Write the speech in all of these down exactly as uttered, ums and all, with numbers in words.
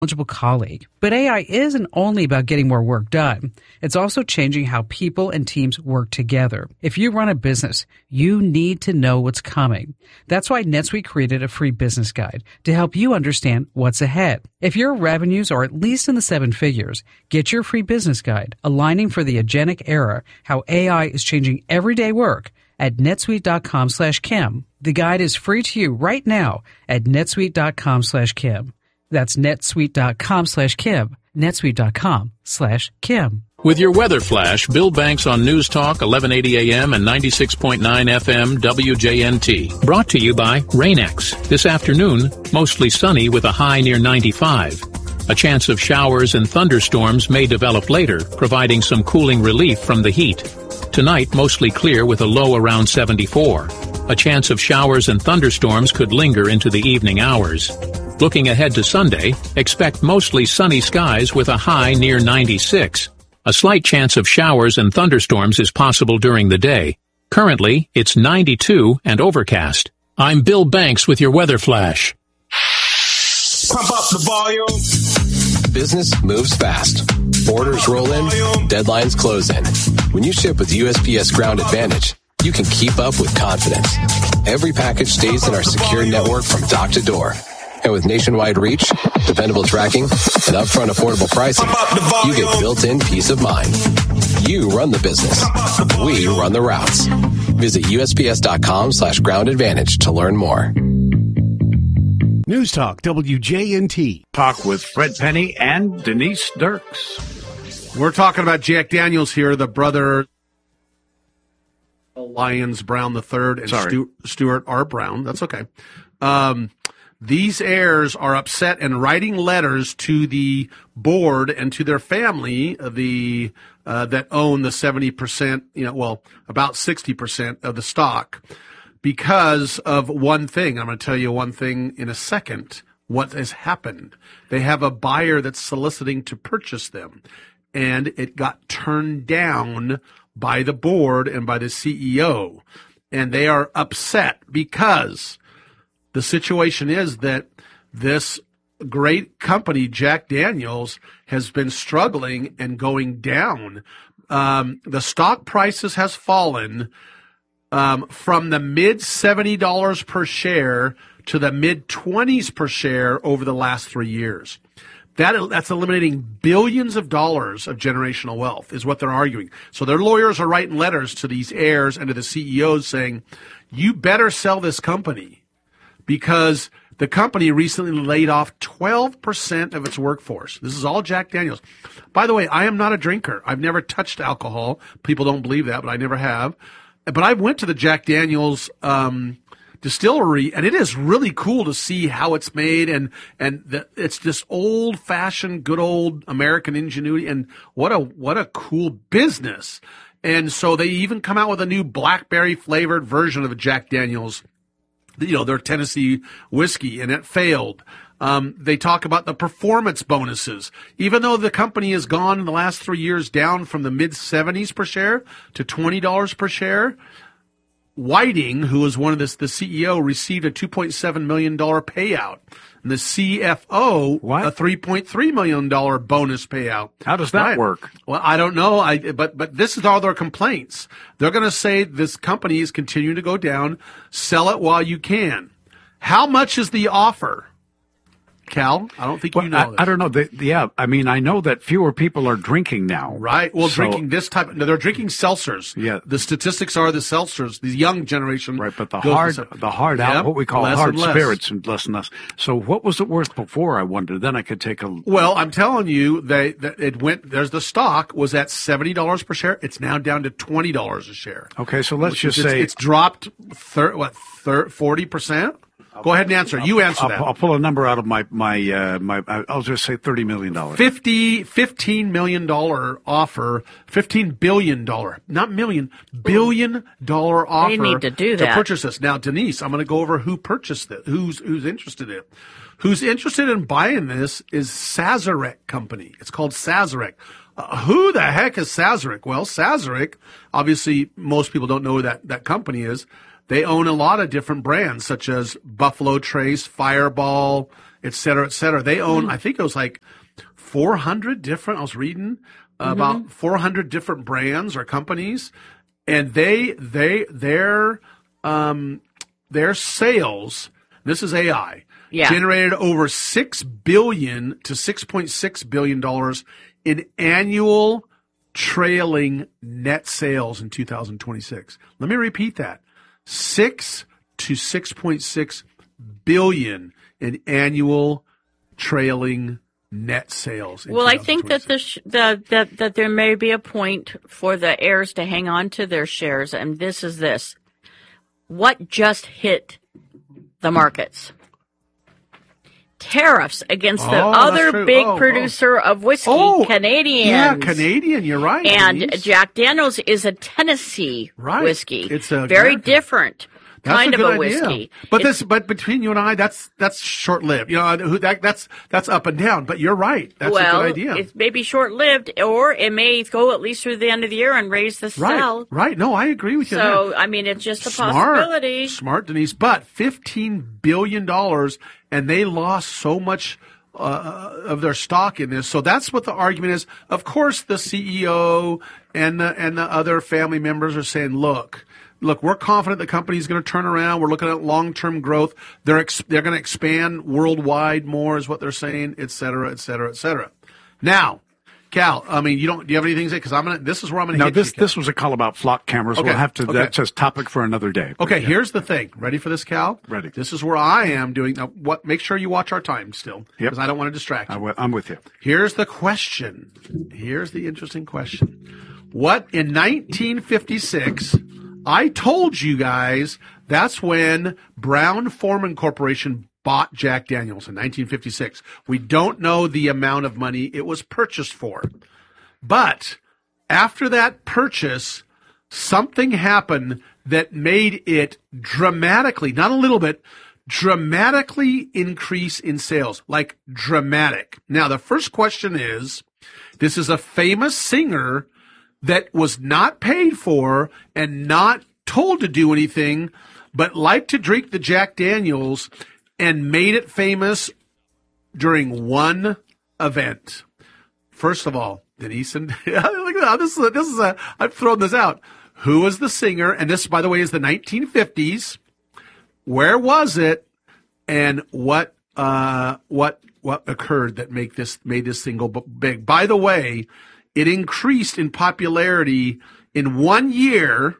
knowledgeable colleague. But A I isn't only about getting more work done. It's also changing how people and teams work together. If you run a business, you need to know what's coming. That's why NetSuite created a free business guide to help you understand what's ahead. If your revenues are at least in the seven figures, get your free business guide, Aligning for the Agentic Era, How A I is Changing Everyday Work, at netsuite.com slash Kim. The guide is free to you right now at netsuite.com slash Kim. That's netsuite.com slash Kim. netsuite.com slash Kim. With your weather flash, Bill Banks on News Talk, eleven eighty A M and ninety-six point nine F M W J N T. Brought to you by Rain-X. This afternoon, mostly sunny with a high near ninety-five. A chance of showers and thunderstorms may develop later, providing some cooling relief from the heat. Tonight, mostly clear with a low around seventy-four. A chance of showers and thunderstorms could linger into the evening hours. Looking ahead to Sunday, expect mostly sunny skies with a high near ninety-six. A slight chance of showers and thunderstorms is possible during the day. Currently, it's ninety-two and overcast. I'm Bill Banks with your weather flash. Pump up the volume. Business moves fast. Orders roll in, deadlines close in. When you ship with U S P S Ground Advantage, you can keep up with confidence. Every package stays in our secure network from dock to door. And with nationwide reach, dependable tracking, and upfront affordable pricing, you get built-in peace of mind. You run the business. We run the routes. Visit USPS.com slash ground advantage to learn more. News Talk, W J N T. Talk with Fred Penny and Denise Dirks. We're talking about Jack Daniels here, the brother Lyons Brown the third and Stu- Stuart R. Brown. That's okay. Um, these heirs are upset and writing letters to the board and to their family, the uh, that own the seventy percent, you know, well, about sixty percent of the stock, because of one thing. I'm going to tell you one thing in a second. What has happened? They have a buyer that's soliciting to purchase them, and it got turned down by the board and by the C E O, and they are upset because the situation is that this great company, Jack Daniels, has been struggling and going down. Um, the stock prices has fallen um, from the mid seventy dollars per share to the mid twenties per share over the last three years. That, that's eliminating billions of dollars of generational wealth is what they're arguing. So their lawyers are writing letters to these heirs and to the C E Os saying, you better sell this company, because the company recently laid off twelve percent of its workforce. This is all Jack Daniels. By the way, I am not a drinker. I've never touched alcohol. People don't believe that, but I never have. But I went to the Jack Daniels um distillery, and it is really cool to see how it's made, and and the, it's this old-fashioned, good old American ingenuity, and what a what a cool business. And so they even come out with a new blackberry flavored version of a Jack Daniels, you know, their Tennessee whiskey, and it failed. Um, they talk about the performance bonuses. Even though the company has gone in the last three years down from the mid seventies per share to twenty dollars per share, Whiting, who was one of this, the C E O, received a two point seven million dollars payout. And the C F O, what? a three point three million dollars bonus payout. How does that right. work? Well, I don't know. I, but, but this is all their complaints. They're going to say this company is continuing to go down. Sell it while you can. How much is the offer? Cal, I don't think well, you know I, this. I don't know. They, yeah, I mean, I know that fewer people are drinking now. Right. Well, so, drinking this type of, no, they're drinking seltzers. Yeah. The statistics are the seltzers, the young generation. Right, but the hard, the hard yep, out, what we call less hard and less. spirits, and less and less. So what was it worth before, I wonder? Then I could take a... Well, I'm telling you, they, that it went, there's the stock was at seventy dollars per share. It's now down to twenty dollars a share. Okay, so let's just it's, say... It's dropped, thir- what, thir- forty percent? Go ahead and answer. You answer I'll, that. I'll pull a number out of my, my, uh, my, I'll just say thirty million dollars. Fifty, fifteen million dollars offer, fifteen billion dollars, not million, billion dollar offer. They need to do that. To purchase this. Now, Denise, I'm going to go over who purchased it, who's, who's interested in it. Who's interested in buying this is Sazerac Company. It's called Sazerac. Uh, who the heck is Sazerac? Well, Sazerac, obviously, most people don't know who that, that company is. They own a lot of different brands, such as Buffalo Trace, Fireball, et cetera, et cetera. They own, mm-hmm. I think it was like four hundred different, I was reading uh, mm-hmm. about four hundred different brands or companies. And they, they, their, um, their sales, this is A I, yeah. generated over six billion dollars to six point six billion dollars in annual trailing net sales in two thousand twenty-six. Let me repeat that. Six to six point six billion in annual trailing net sales. Well, I think that the, sh- the that that there may be a point for the heirs to hang on to their shares, and this is this: what just hit the markets? Tariffs against the oh, other big oh, producer oh. of whiskey, oh, Canadians. Yeah, Canadian. You're right. And Denise. Jack Daniels is a Tennessee right. whiskey. It's a very American. different. That's kind a good of a idea. whiskey. But it's, this, but between you and I, that's that's short lived. You know, who that that's that's up and down. But you're right. That's well, a good idea. It may be short lived, or it may go at least through the end of the year and raise the right, sell. Right. No, I agree with you. So there. I mean, it's just a Smart. possibility. Smart, Denise. But fifteen billion dollars, and they lost so much uh, of their stock in this. So that's what the argument is. Of course, the C E O and the and the other family members are saying, look. Look, we're confident the company is going to turn around. We're looking at long-term growth. They're ex- they're going to expand worldwide more, is what they're saying, et cetera, et cetera, et cetera. Now, Cal, I mean, you don't. Do you have anything to say? Because I'm gonna. This is where I'm going to. No, hit this you, Cal. this was a call about flock cameras. Okay. We'll have to. Okay. That's a topic for another day. Okay. Yeah. Here's the thing. Ready for this, Cal? Ready. This is where I am doing. Now, what? Make sure you watch our time still, because yep. I don't want to distract you. I w- I'm with you. Here's the question. Here's the interesting question. What in nineteen fifty-six? I told you guys that's when Brown-Forman Corporation bought Jack Daniels in nineteen fifty-six. We don't know the amount of money it was purchased for. But after that purchase, something happened that made it dramatically, not a little bit, dramatically increase in sales. Like dramatic. Now, the first question is, this is a famous singer that was not paid for and not told to do anything, but liked to drink the Jack Daniels and made it famous during one event. First of all, Denise, and look at that. This is a, this is a, I've thrown this out. Who was the singer? And this, by the way, is the nineteen fifties. Where was it? And what, uh, what, what occurred that make this, made this single big? By the way, it increased in popularity in one year,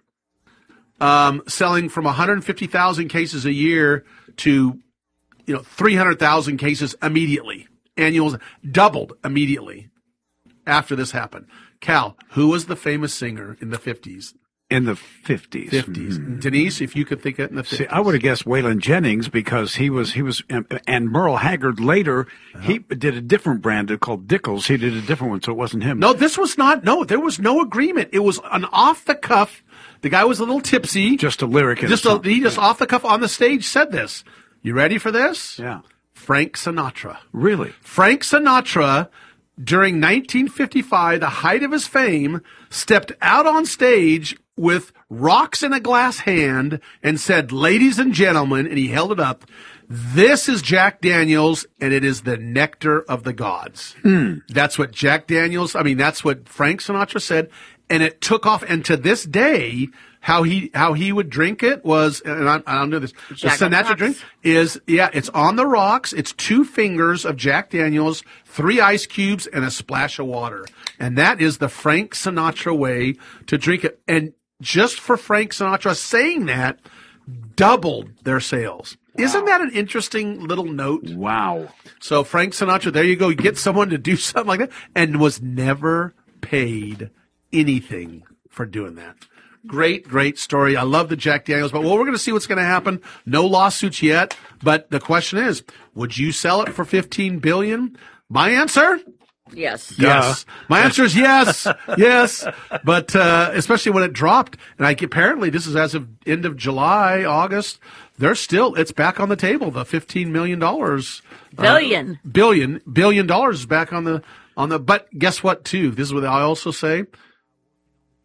um, selling from one hundred fifty thousand cases a year to, you know, three hundred thousand cases immediately. Annuals doubled immediately after this happened. Cal, who was the famous singer in the fifties? In the fifties. fifties. Mm-hmm. Denise, if you could think it in the fifties. See, I would have guessed Waylon Jennings because he was, he was, and Merle Haggard later, uh-huh. he did a different brand called Dickles. He did a different one, so it wasn't him. No, this was not, no, there was no agreement. It was an off the cuff. The guy was a little tipsy. Just a lyric. Just a, he just off the cuff on the stage said this. You ready for this? Yeah. Frank Sinatra. Really? Frank Sinatra, during nineteen fifty-five, the height of his fame, stepped out on stage with rocks in a glass hand and said, ladies and gentlemen, and he held it up, this is Jack Daniels, and it is the nectar of the gods. Hmm. That's what Jack Daniels, I mean, that's what Frank Sinatra said, and it took off, and to this day, how he how he would drink it was, and I, I don't know this, Jack the Sinatra drink is, yeah, it's on the rocks, it's two fingers of Jack Daniels, three ice cubes, and a splash of water. And that is the Frank Sinatra way to drink it. And just for Frank Sinatra saying that, doubled their sales. Wow. Isn't that an interesting little note? Wow. So Frank Sinatra, there you go. You get someone to do something like that, and was never paid anything for doing that. Great, great story. I love the Jack Daniels, but well, we're going to see what's going to happen. No lawsuits yet, but the question is, would you sell it for fifteen billion dollars? My answer? Yes. Yes. Uh, My answer is yes. Yes. But, uh, especially when it dropped, and I apparently this is as of end of July, August, they're still, it's back on the table, the fifteen million dollars. Billion. Uh, billion. Billion dollars is back on the, on the, but guess what too? This is what I also say.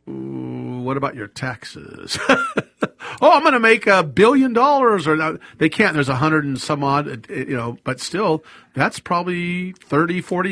what about your taxes? Oh, I'm going to make a billion dollars, or not. They can't. There's a hundred and some odd, you know, but still, that's probably thirty, forty